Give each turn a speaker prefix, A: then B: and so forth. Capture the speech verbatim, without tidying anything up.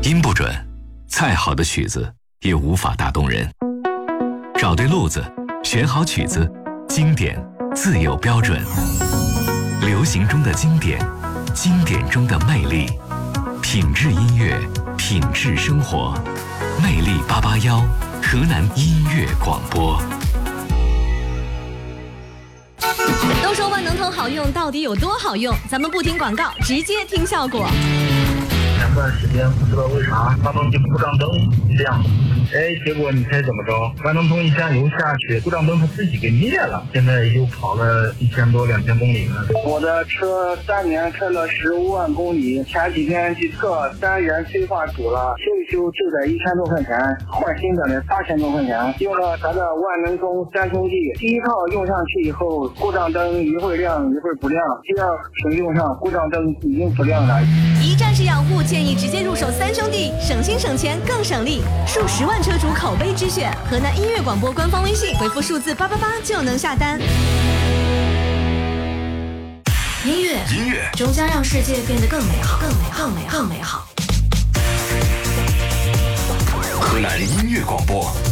A: 音不准，再好的曲子也无法打动人。找对路子，选好曲子，经典自有标准。流行中的经典，经典中的魅力，品质音乐，品质生活。魅力八八幺，河南音乐广播。
B: 都说万能通好用，到底有多好用？咱们不听广告，直接听效果。
C: 前段时间不知道为啥发动机故障灯亮，哎，结果你猜怎么着？万能通一加油下去，故障灯它自己给灭了。现在又跑了一千多两千公里了。
D: 我的车三年开了十五万公里，前几天去测单元催化堵了，修一修就得一千多块钱，换新的得八千多块钱。用了咱的万能通三兄弟，第一套用上去以后，故障灯一会儿亮一会儿不亮，第二瓶用上故障灯已经不亮了。
B: 一站式养护，建议直接入手三兄弟，省心省钱更省力，数十万车主口碑之选。河南音乐广播官方微信回复数字八八八就能下单。音乐，音乐终将让世界变得更美好，更美好，更美好，更美好。
A: 河南音乐广播。